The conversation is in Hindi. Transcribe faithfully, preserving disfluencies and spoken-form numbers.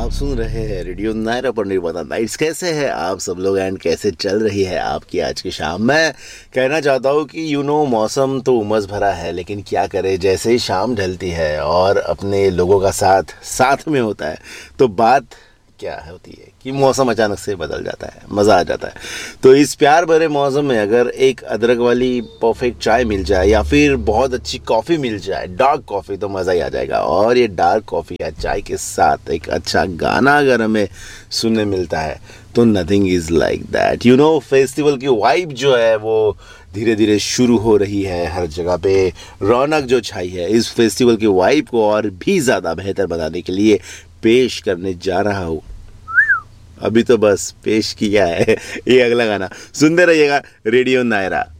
आप सुन रहे हैं रेडियो नायरा पर निर्वादा नाइट्स। कैसे हैं आप सब लोग एंड कैसे चल रही है आपकी आज की शाम। मैं कहना चाहता हूँ कि यू नो मौसम तो उमस भरा है, लेकिन क्या करें, जैसे ही शाम ढलती है और अपने लोगों का साथ साथ में होता है तो बात क्या होती है कि मौसम अचानक से बदल जाता है, मज़ा आ जाता है। तो इस प्यार भरे मौसम में अगर एक अदरक वाली परफेक्ट चाय मिल जाए या फिर बहुत अच्छी कॉफ़ी मिल जाए, डार्क कॉफ़ी, तो मज़ा ही आ जाएगा। और ये डार्क कॉफ़ी या चाय के साथ एक अच्छा गाना अगर हमें सुनने मिलता है तो nothing is like that. You know festival की वाइब जो है वो धीरे धीरे शुरू हो रही है, हर जगह पे रौनक जो छाई है। इस फेस्टिवल की वाइब को और भी ज़्यादा बेहतर बनाने के लिए पेश करने जा रहा हूँ, अभी तो बस पेश किया है ये अगला गाना। सुनते रहिएगा रेडियो नायरा।